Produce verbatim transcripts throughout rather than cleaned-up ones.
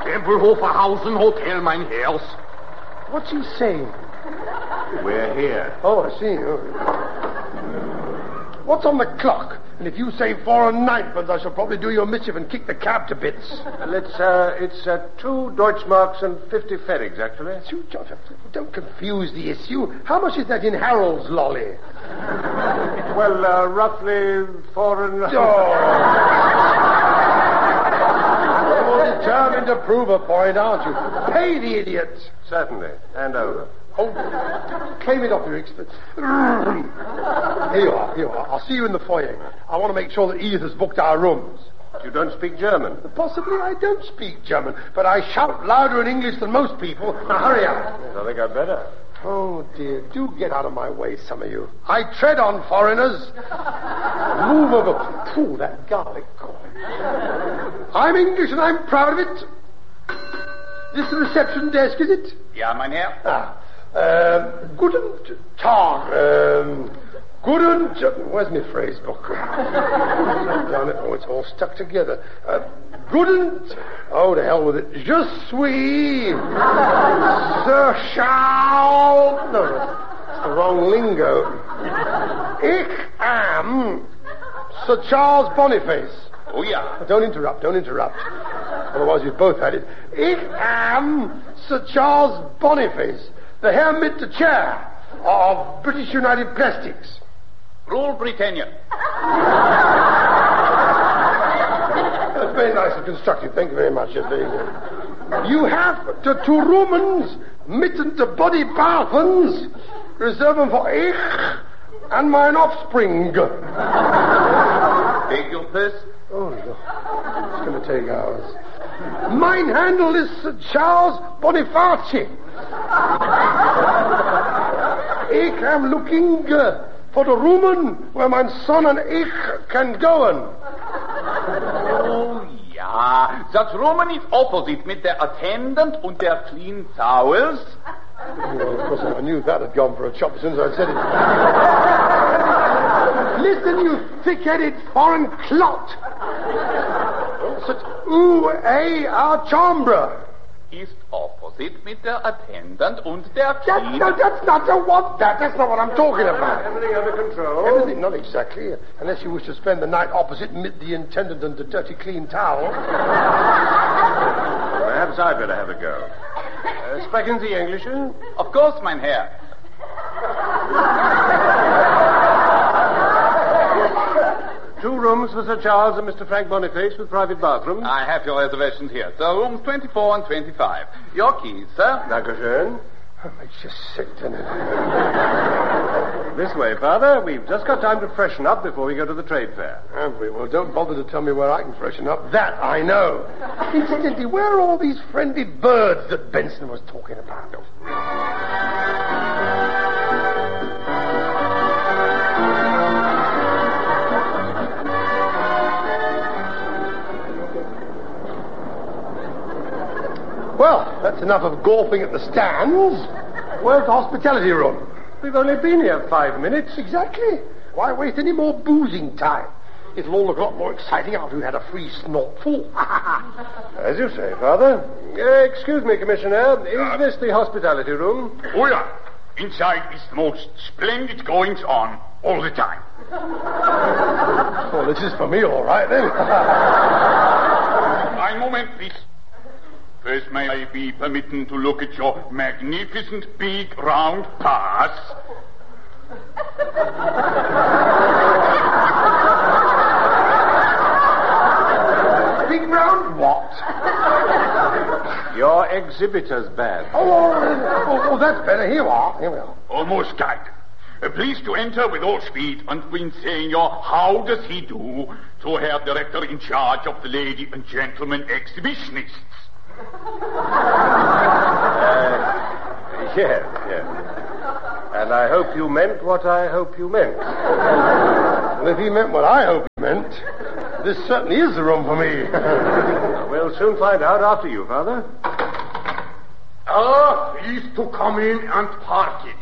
Tempelhoferhausen Hotel, mein Herrs. What's he saying? We're here. Oh, I see. Oh. What's on the clock? And if you say four and ninepence, I shall probably do you a mischief and kick the cab to bits. Let's, uh, it's uh, two Deutschmarks and fifty Ferrigs, actually. You, don't confuse the issue. How much is that in Harold's lolly? Well, uh, roughly four and... Oh. You're determined to prove a point, aren't you? Pay the idiot. Certainly. Hand over. Oh, claim it off your experts. Here you are, here you are. I'll see you in the foyer. I want to make sure that Edith has booked our rooms. You don't speak German? Possibly I don't speak German, but I shout louder in English than most people. Now, hurry up. Yes, I think I'd better. Oh, dear. Do get out of my way, some of you. I tread on foreigners. Move over. Pooh, that garlic corn. I'm English and I'm proud of it. This the reception desk, is it? Ja, mein Herr. Ah. Um, guten Tag. Um, guten... Where's my phrase book? Down it. Oh, it's all stuck together. Uh, guten... Oh, to hell with it. Je suis... Sir Charles... No, no, it's the wrong lingo. Ich am... Sir Charles Boniface. Oh, yeah. Don't interrupt, don't interrupt. Otherwise you've both had it. Ich am Sir Charles Boniface, the Herr mit the Chair of British United Plastics. Rule Britannia. That's very nice and constructive. Thank you very much. Yes, very good. You have the two Romans mitten the body bathens, reserve them for ich and mine offspring. Take your purse. Oh, no. It's going to take hours. Mine handle is Sir Charles Boniface. Ich am looking uh, for the room where my son and ich can go in. Oh, ja. Das Room is opposite mit der Attendant und der Clean Towels. Well, of course, I knew that had gone for a chop as soon as I said it. Listen, you thick-headed foreign clot. Such ooh, a our chambre. Ist opposite mit der Attendant und der That, Clean... no, that's not the what that. That's not what I'm talking about. Everything under control? Everything, not exactly. Unless you wish to spend the night opposite mit the attendant and the dirty clean towel. Perhaps I'd better have a go. Uh, sprechen Sie English? Of course, mein Herr. Two rooms for Sir Charles and Mister Frank Boniface with private bathrooms. I have your reservations here. So, rooms twenty-four and twenty-five. Your keys, sir. Dankeschön. That makes you sick, doesn't it? This way, Father. We've just got time to freshen up before we go to the trade fair. Have we? Well, don't bother to tell me where I can freshen up. That I know. Incidentally, where are all these friendly birds that Benson was talking about? Well, that's enough of golfing at the stands. Where's the hospitality room? We've only been here five minutes. Exactly. Why waste any more boozing time? It'll all look a lot more exciting after we've had a free snortful. As you say, Father. Uh, excuse me, Commissioner. Is this the hospitality room? Oh, yeah. Inside is the most splendid goings on all the time. Well, this is for me, all right, then. One moment, please. First, may I be permitted to look at your magnificent big round pass? Big round what? Your exhibitor's badge. Oh, oh, oh, oh, that's better. Here we are. Here we are. Almost right. Uh, please to enter with all speed and when saying your how does he do to Herr Director in charge of the lady and gentlemen exhibitionists. Uh, yes, yes. And I hope you meant what I hope you meant. Well, if he meant what I hope he meant, this certainly is the room for me. We'll soon find out after you, Father. Ah, please to come in and park it.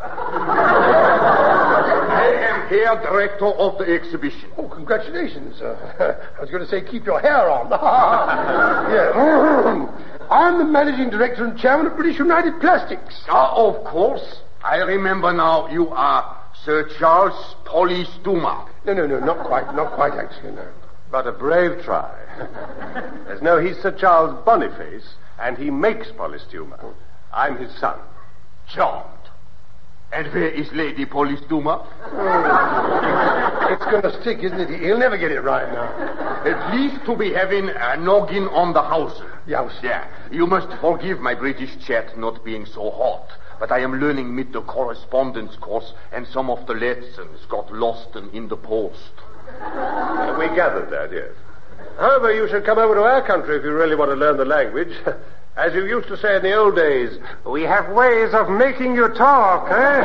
I am Herr Director of the exhibition. Oh, congratulations. Uh, I was going to say keep your hair on. Yeah. I'm the managing director and chairman of British United Plastics. Ah, of course. I remember now you are Sir Charles Polystuma. No, no, no, not quite, not quite actually, no. But a brave try. There's no, he's Sir Charles Boniface, and he makes Polystuma. I'm his son. Charmed. And where is Lady Polystuma? Oh. It's going to stick, isn't it? He'll never get it right now. Uh, pleased to be having a noggin on the house. Yes. Yeah. You must forgive my British chat not being so hot. But I am learning mid the correspondence course, and some of the lessons got lost in the post. Uh, we gathered that, yes. However, you should come over to our country if you really want to learn the language. As you used to say in the old days, we have ways of making you talk, eh?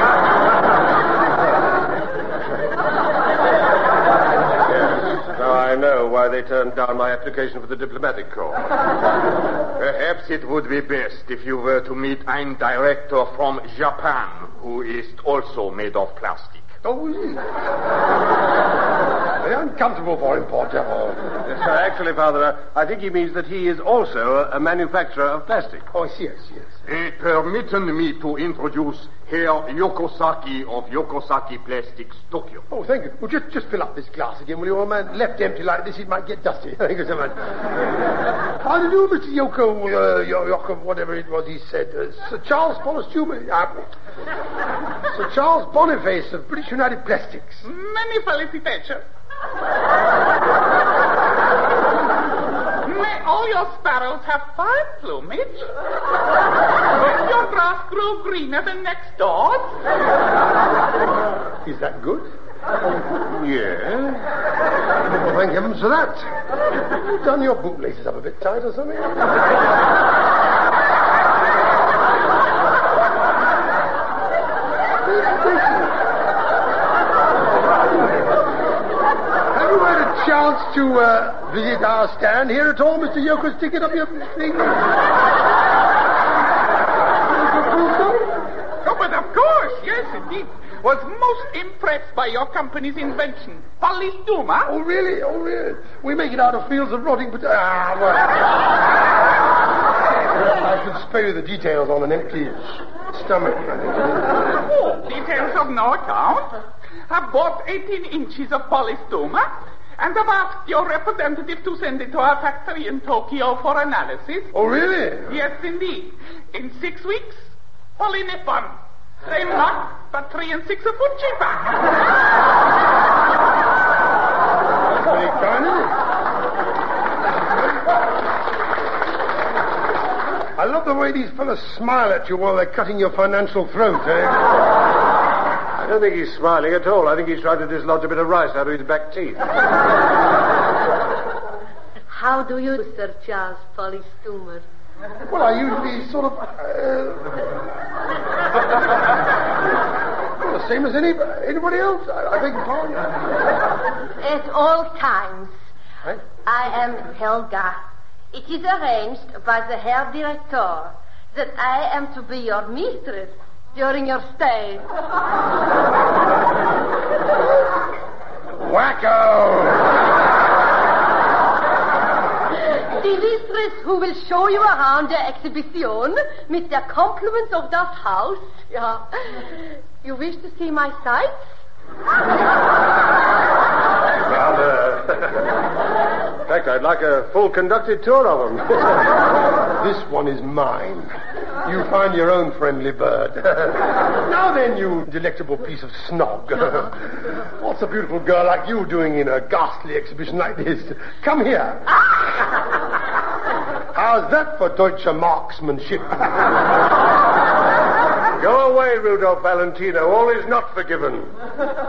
Yes. Now I know why they turned down my application for the diplomatic corps. Perhaps it would be best if you were to meet a director from Japan, who is also made of plastic. Oh, really? Very uncomfortable for him, poor devil. Yes, sir, actually, Father, I think he means that he is also a manufacturer of plastic. Oh, yes, yes, yes. Uh, permitten me to introduce Herr Yokosaki of Yokosaki Plastics, Tokyo. Oh, thank you. Well, just, just fill up this glass again, will you, old man? Left empty like this, it might get dusty. Thank you so much. How do you do, Mister Yoko, uh, Yoko, whatever it was he said? Uh, Sir Charles Polystuma. Uh, Sir Charles Boniface of British United Plastics. Many felicitations. May all your sparrows have fine plumage. May your grass grow greener than next door's. Is that good? Yes. Well, thank heavens for that. You've done your bootlaces up a bit tight or something? Have you had a chance to uh, visit our stand here at all, Mister Yoko? Stick it up your thing. Oh, but of course, yes, indeed. Was most impressed by your company's invention, Polystuma. Oh, really? Oh, really? We make it out of fields of rotting potatoes. Ah, well. I should spare you the details on an empty stomach. Oh, details of no account. I've bought eighteen inches of Polystuma, and I've asked your representative to send it to our factory in Tokyo for analysis. Oh, really? Yes, indeed. In six weeks, Polynippon. Same luck, but three and six a foot cheaper. That's very kind of you. I love the way these fellas smile at you while they're cutting your financial throat, eh? I don't think he's smiling at all. I think he's trying to dislodge a bit of rice out of his back teeth. How do you, Sir Charles Polystuma? Well, I usually sort of... Uh, well, the same as any, anybody else. I, I beg your pardon. At all times. Right? I am Helga. It is arranged by the Herr Director that I am to be your mistress during your stay. Wacko! The mistress who will show you around the exhibition with the compliments of that house. Yeah. You wish to see my sights? Well, uh, in fact, I'd like a full conducted tour of them. This one is mine. You find your own friendly bird. Now then, you delectable piece of snog. What's a beautiful girl like you doing in a ghastly exhibition like this? Come here. How's that for Deutsche marksmanship? Go away, Rudolph Valentino. All is not forgiven.